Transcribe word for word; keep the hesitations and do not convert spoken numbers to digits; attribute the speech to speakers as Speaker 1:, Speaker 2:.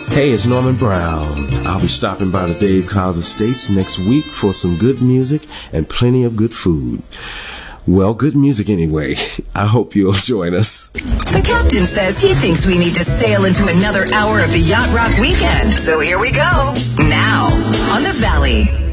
Speaker 1: Hey, it's Norman Brown. I'll be stopping by the Dave Cowles Estates next week for some good music and plenty of good food. Well, good music anyway. I hope you'll join us.
Speaker 2: The captain says he thinks we need to sail into another hour of the Yacht Rock weekend. So here we go. Now, on the Valley.